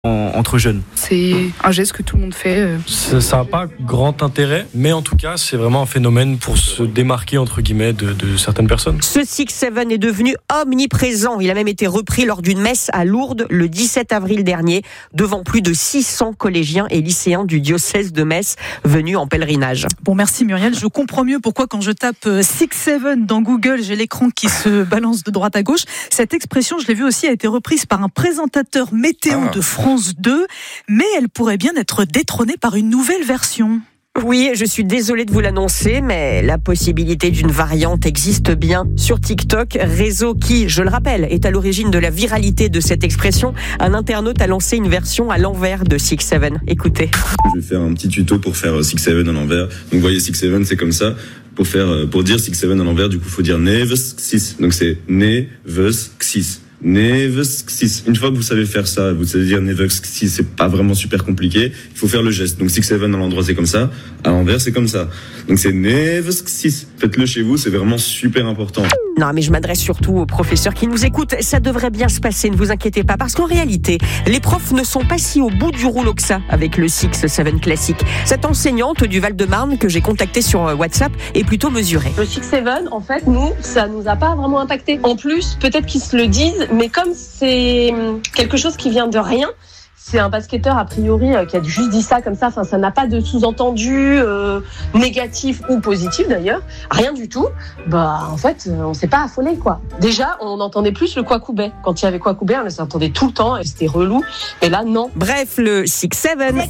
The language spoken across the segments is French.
entre jeunes. C'est un geste que tout le monde fait. Ça n'a pas grand intérêt, mais en tout cas, c'est vraiment un phénomène pour se démarquer, entre guillemets, de certaines personnes. Ce 6-7 est devenu omniprésent. Il a même été repris lors d'une messe à Lourdes le 17 avril dernier, devant plus de 600 collégiens et lycéens du diocèse de Metz venus en pèlerinage. Bon, merci Muriel. Je comprends mieux pourquoi quand je tape 6-7 dans Google, j'ai l'écran qui se balance de droite à gauche. Cette expression, je l'ai vu aussi, a été reprise par un présentateur météo de France 2, mais elle pourrait bien être détrônée par une nouvelle version. Oui, je suis désolée de vous l'annoncer, mais la possibilité d'une variante existe bien sur TikTok, réseau qui, je le rappelle, est à l'origine de la viralité de cette expression. Un internaute a lancé une version à l'envers de 6-7. Écoutez. Je vais faire un petit tuto pour faire 6-7 à l'envers. Donc vous voyez 6-7, c'est comme ça. Pour dire 6-7 à l'envers, du coup, il faut dire neves-6. Donc c'est neves-6. Neves-6. Une fois que vous savez faire ça, vous savez dire neves-6, c'est pas vraiment super compliqué. Il faut faire le geste. Donc 6-7 à l'endroit, c'est comme ça. À l'envers, c'est comme ça. Donc c'est neves-6. Faites-le chez vous, c'est vraiment super important. Non, mais je m'adresse surtout aux professeurs qui nous écoutent. Ça devrait bien se passer, ne vous inquiétez pas. Parce qu'en réalité, les profs ne sont pas si au bout du rouleau que ça avec le 6-7 classique. Cette enseignante du Val-de-Marne que j'ai contactée sur WhatsApp est plutôt mesurée. Le 6-7, en fait, nous, ça nous a pas vraiment impacté. En plus, peut-être qu'ils se le disent, mais comme c'est quelque chose qui vient de rien, c'est un basketteur a priori qui a juste dit ça comme ça. Enfin, ça n'a pas de sous-entendu négatif ou positif d'ailleurs, rien du tout. Bah, en fait, on s'est pas affolé quoi. Déjà, on entendait plus le Kwakubé. Quand il y avait Kwakubé, on les entendait tout le temps et c'était relou. Et là, non. Bref, le 6-7.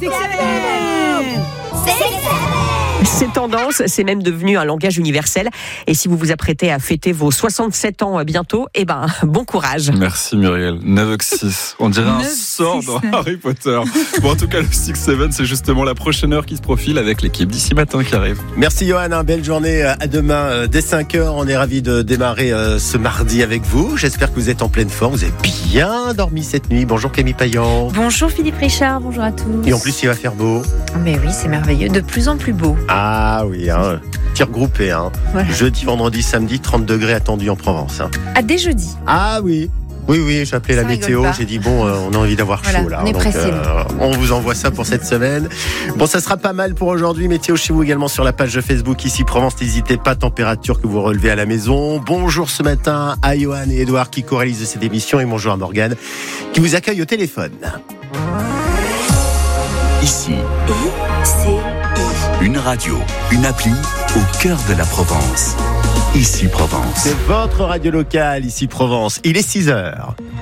C'est tendance, c'est même devenu un langage universel. Et si vous vous apprêtez à fêter vos 67 ans bientôt, bon courage. Merci Muriel. Neves-6. On dirait un sort dans Harry Potter. Bon, en tout cas, le 6-7, c'est justement la prochaine heure qui se profile avec l'équipe d'ici matin qui arrive. Merci Johan, belle journée. À demain dès 5h. On est ravis de démarrer ce mardi avec vous. J'espère que vous êtes en pleine forme. Vous avez bien dormi cette nuit. Bonjour Camille Payan. Bonjour Philippe Richard, bonjour à tous. Et en plus, il va faire beau. Mais oui, c'est merveilleux, de plus en plus beau. Ah oui, tir groupé. Voilà. Jeudi, vendredi, samedi, 30 degrés attendus en Provence. Ah, dès jeudi. Ah oui. Oui, j'ai appelé la météo, j'ai dit on a envie d'avoir chaud là. On est pressé. On vous envoie ça pour cette semaine. Bon, ça sera pas mal pour aujourd'hui. Météo chez vous également sur la page de Facebook ici Provence. N'hésitez pas, température que vous relevez à la maison. Bonjour ce matin à Johan et Edouard qui co-réalisent cette émission et bonjour à Morgane qui vous accueille au téléphone. Ici, une radio, une appli au cœur de la Provence. Ici Provence. C'est votre radio locale, ici Provence. Il est 6h.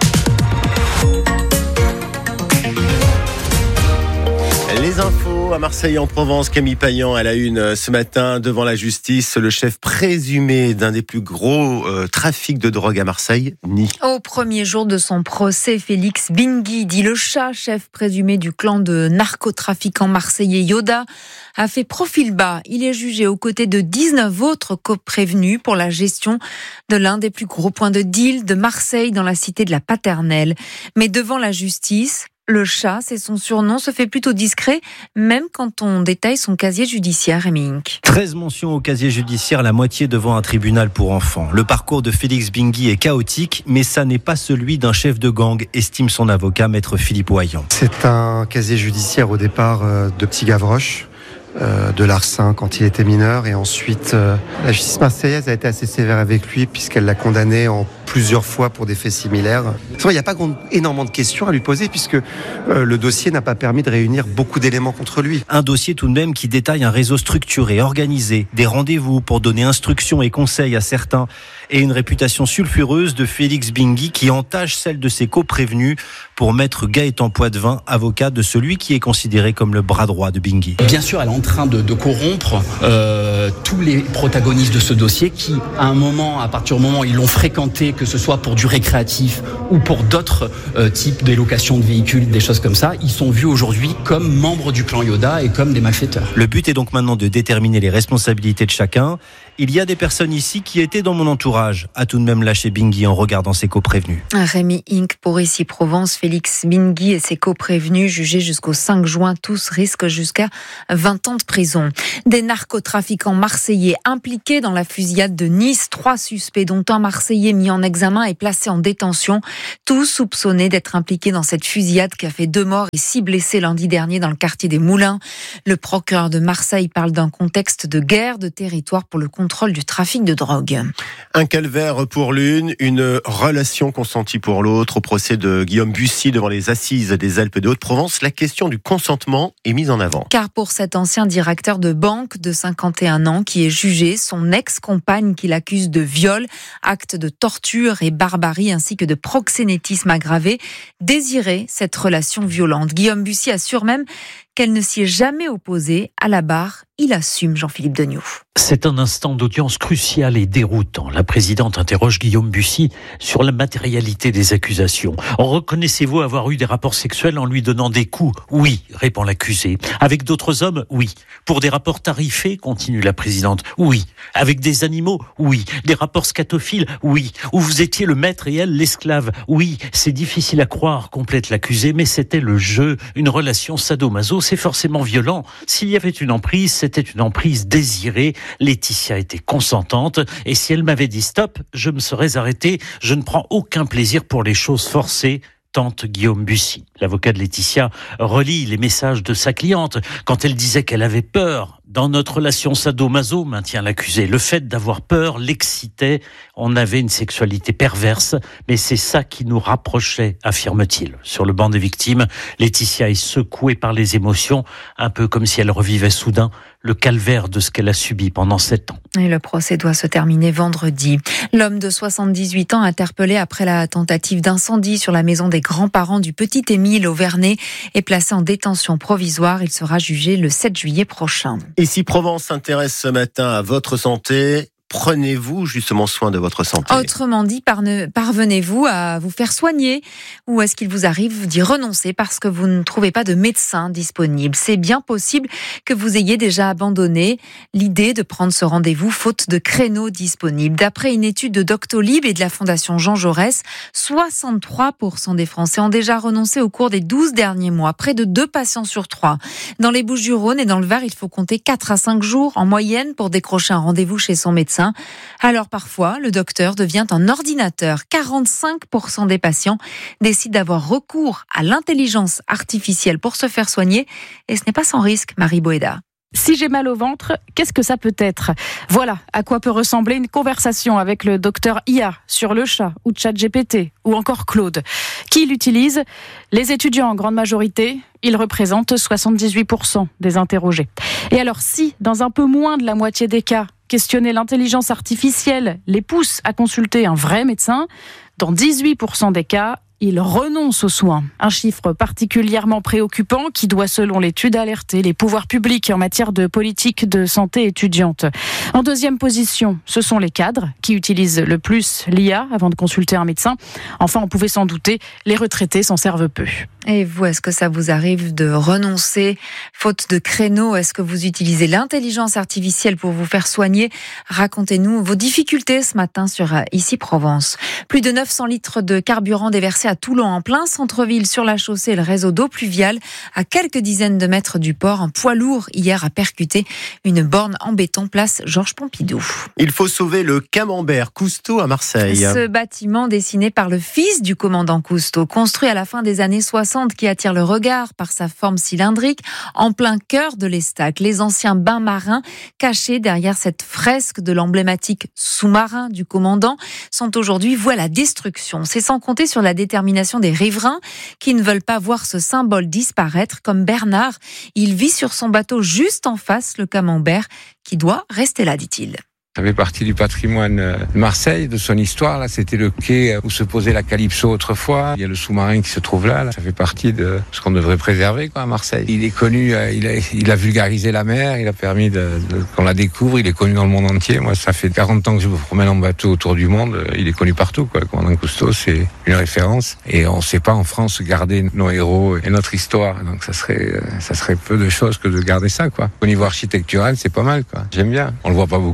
Les infos à Marseille en Provence, Camille Payan à la une ce matin devant la justice. Le chef présumé d'un des plus gros trafics de drogue à Marseille nie. Au premier jour de son procès, Félix Bingui, dit le chat, chef présumé du clan de narcotrafiquants marseillais Yoda, a fait profil bas. Il est jugé aux côtés de 19 autres coprévenus pour la gestion de l'un des plus gros points de deal de Marseille dans la cité de la Paternelle. Mais devant la justice, le chat, c'est son surnom, se fait plutôt discret, même quand on détaille son casier judiciaire, Rémi Inc. 13 mentions au casier judiciaire, la moitié devant un tribunal pour enfants. Le parcours de Félix Bingui est chaotique, mais ça n'est pas celui d'un chef de gang, estime son avocat, maître Philippe Oyon. C'est un casier judiciaire au départ de petit Gavroche. De larcin quand il était mineur et ensuite la justice marseillaise a été assez sévère avec lui puisqu'elle l'a condamné en plusieurs fois pour des faits similaires. Il n'y a pas énormément de questions à lui poser puisque le dossier n'a pas permis de réunir beaucoup d'éléments contre lui. Un dossier tout de même qui détaille un réseau structuré, organisé, des rendez-vous pour donner instructions et conseils à certains et une réputation sulfureuse de Félix Bingui qui entache celle de ses coprévenus pour maître Gaëtan Poitvin, avocat de celui qui est considéré comme le bras droit de Bingui. Bien sûr, elle est en train de corrompre tous les protagonistes de ce dossier qui, à partir du moment où ils l'ont fréquenté, que ce soit pour du récréatif ou pour d'autres types d'élocation de véhicules, des choses comme ça, ils sont vus aujourd'hui comme membres du clan Yoda et comme des malfaiteurs. Le but est donc maintenant de déterminer les responsabilités de chacun Il y a des personnes ici qui étaient dans mon entourage, a tout de même lâché Bingui en regardant ses coprévenus. Rémi Inc. pour Ici Provence, Félix Bingui et ses coprévenus jugés jusqu'au 5 juin. Tous risquent jusqu'à 20 ans de prison. Des narcotrafiquants marseillais impliqués dans la fusillade de Nice. 3 suspects, dont un Marseillais mis en examen et placé en détention. Tous soupçonnés d'être impliqués dans cette fusillade qui a fait 2 morts et 6 blessés lundi dernier dans le quartier des Moulins. Le procureur de Marseille parle d'un contexte de guerre de territoire pour le contrôle du trafic de drogue. Un calvaire pour l'une, une relation consentie pour l'autre. Au procès de Guillaume Bussy devant les assises des Alpes de Haute-Provence, la question du consentement est mise en avant. Car pour cet ancien directeur de banque de 51 ans qui est jugé, son ex-compagne qui l'accuse de viol, acte de torture et barbarie ainsi que de proxénétisme aggravé, désirait cette relation violente. Guillaume Bussy assure même qu'elle ne s'y est jamais opposée. À la barre, il assume, Jean-Philippe Degnaud. C'est un instant d'audience crucial et déroutant. La présidente interroge Guillaume Bussy sur la matérialité des accusations. Reconnaissez-vous avoir eu des rapports sexuels en lui donnant des coups ? Oui, répond l'accusé. Avec d'autres hommes ? Oui. Pour des rapports tarifés ? Continue la présidente. Oui. Avec des animaux ? Oui. Des rapports scatophiles ? Oui. Où vous étiez le maître et elle l'esclave ? Oui. C'est difficile à croire, complète l'accusé, mais c'était le jeu. Une relation sadomaso, c'est forcément violent. S'il y avait une emprise, c'était une emprise désirée. Laetitia était consentante et si elle m'avait dit stop, je me serais arrêté. Je ne prends aucun plaisir pour les choses forcées, tente Guillaume Bussy. L'avocat de Laetitia relie les messages de sa cliente quand elle disait qu'elle avait peur. Dans notre relation sadomaso, maintient l'accusé, le fait d'avoir peur l'excitait. On avait une sexualité perverse, mais c'est ça qui nous rapprochait, affirme-t-il. Sur le banc des victimes, Laetitia est secouée par les émotions, un peu comme si elle revivait soudain le calvaire de ce qu'elle a subi pendant 7 ans. Et le procès doit se terminer vendredi. L'homme de 78 ans interpellé après la tentative d'incendie sur la maison des grands-parents du petit Émile au Vernet est placé en détention provisoire. Il sera jugé le 7 juillet prochain. Ici Provence s'intéresse ce matin à votre santé. Prenez-vous justement soin de votre santé? Autrement dit, parvenez-vous à vous faire soigner ou est-ce qu'il vous arrive d'y renoncer parce que vous ne trouvez pas de médecin disponible? C'est bien possible que vous ayez déjà abandonné l'idée de prendre ce rendez-vous faute de créneaux disponibles. D'après une étude de Doctolib et de la Fondation Jean Jaurès, 63% des Français ont déjà renoncé au cours des 12 derniers mois. Près de 2 patients sur 3. Dans les Bouches-du-Rhône et dans le Var, il faut compter 4 à 5 jours en moyenne pour décrocher un rendez-vous chez son médecin. Alors parfois, le docteur devient un ordinateur. 45% des patients décident d'avoir recours à l'intelligence artificielle pour se faire soigner. Et ce n'est pas sans risque, Marie Boéda. Si j'ai mal au ventre, qu'est-ce que ça peut être? Voilà à quoi peut ressembler une conversation avec le docteur IA sur le chat ou ChatGPT ou encore Claude. Qui l'utilise? Les étudiants en grande majorité. Ils représentent 78% des interrogés. Et alors si, dans un peu moins de la moitié des cas, questionner l'intelligence artificielle les pousse à consulter un vrai médecin, dans 18% des cas, ils renoncent aux soins. Un chiffre particulièrement préoccupant qui doit, selon l'étude, alerter les pouvoirs publics en matière de politique de santé étudiante. En deuxième position, ce sont les cadres qui utilisent le plus l'IA avant de consulter un médecin. Enfin, on pouvait s'en douter, les retraités s'en servent peu. Et vous, est-ce que ça vous arrive de renoncer faute de créneaux? Est-ce que vous utilisez l'intelligence artificielle pour vous faire soigner? Racontez-nous vos difficultés ce matin sur Ici Provence. Plus de 900 litres de carburant déversés à Toulon, en plein centre-ville, sur la chaussée, le réseau d'eau pluviale, à quelques dizaines de mètres du port. Un poids lourd hier a percuté une borne en béton, place Georges Pompidou. Il faut sauver le camembert Cousteau à Marseille. Ce bâtiment dessiné par le fils du commandant Cousteau, construit à la fin des années 60, qui attire le regard par sa forme cylindrique, en plein cœur de l'Estac. Les anciens bains marins, cachés derrière cette fresque de l'emblématique sous-marin du commandant, sont aujourd'hui voués à la destruction. C'est sans compter sur la détermination des riverains qui ne veulent pas voir ce symbole disparaître, comme Bernard. Il vit sur son bateau juste en face, le camembert, qui doit rester là, dit-il. Ça fait partie du patrimoine de Marseille, de son histoire. Là, c'était le quai où se posait la Calypso autrefois. Il y a le sous-marin qui se trouve là. Ça fait partie de ce qu'on devrait préserver, quoi, à Marseille. Il est connu, il a vulgarisé la mer, il a permis qu'on la découvre. Il est connu dans le monde entier. Moi, ça fait 40 ans que je me promène en bateau autour du monde. Il est connu partout, quoi. Le commandant Cousteau, c'est une référence. Et on ne sait pas en France garder nos héros et notre histoire. Donc ça serait peu de choses que de garder ça, quoi. Au niveau architectural, c'est pas mal, quoi. J'aime bien. On le voit pas beaucoup, mais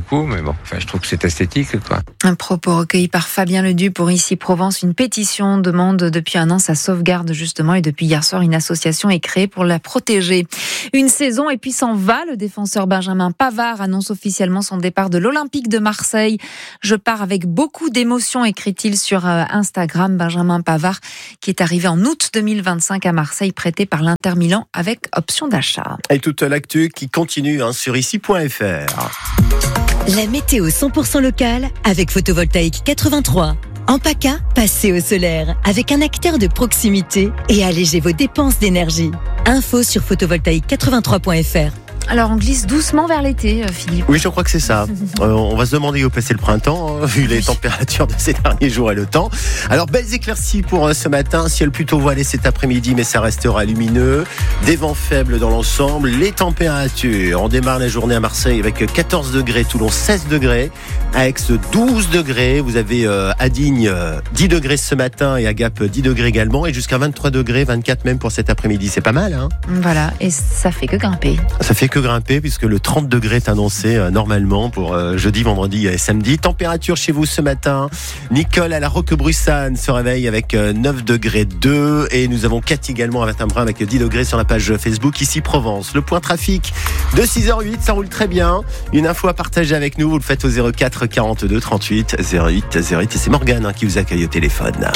bon, enfin, je trouve que c'est esthétique, quoi. Un propos recueilli par Fabien Ledu pour Ici Provence. Une pétition demande depuis un an sa sauvegarde, justement, et depuis hier soir, une association est créée pour la protéger. Une saison et puis s'en va. Le défenseur Benjamin Pavard annonce officiellement son départ de l'Olympique de Marseille. Je pars avec beaucoup d'émotion, écrit-il sur Instagram. Benjamin Pavard, qui est arrivé en août 2025 à Marseille, prêté par l'Inter Milan avec option d'achat. Et toute l'actu qui continue sur ici.fr. La météo 100% locale avec Photovoltaïque 83. En PACA, passez au solaire avec un acteur de proximité et allégez vos dépenses d'énergie. Info sur photovoltaïque83.fr. Alors on glisse doucement vers l'été, Philippe. Oui, je crois que c'est ça. On va se demander où passer le printemps, vu les températures de ces derniers jours et le temps. Alors, belles éclaircies pour ce matin. Ciel plutôt voilé cet après-midi, mais ça restera lumineux. Des vents faibles dans l'ensemble. Les températures. On démarre la journée à Marseille avec 14 degrés, Toulon 16 degrés, Aix 12 degrés. Vous avez à Digne 10 degrés ce matin et à Gap 10 degrés également. Et jusqu'à 23 degrés, 24 même pour cet après-midi. C'est pas mal, hein? Voilà, et ça fait que grimper. Ça fait que grimper puisque le 30 degrés est annoncé normalement pour jeudi, vendredi et samedi. Température chez vous ce matin. Nicole à la Roquebrussanne se réveille avec 9 degrés 2 et nous avons Cathy également à Vintimbrun avec 10 degrés sur la page Facebook Ici Provence. Le point trafic de 6h08, ça roule très bien. Une info à partager avec nous, vous le faites au 04 42 38 08 08 et c'est Morgane qui vous accueille au téléphone.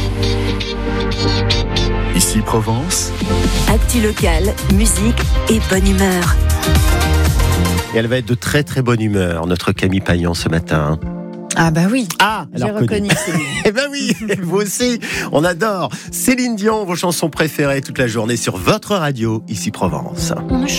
Ici Provence. Actu locale, musique et bonne humeur. Et elle va être de très très bonne humeur, notre Camille Payan ce matin. Ah bah oui, j'ai reconnu Céline. Eh ben oui, vous aussi, on adore. Céline Dion, vos chansons préférées toute la journée sur votre radio, Ici Provence.